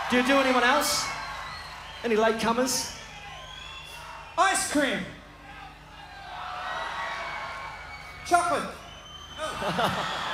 Do you do anyone else? Any latecomers? Ice cream. Chocolate. Oh.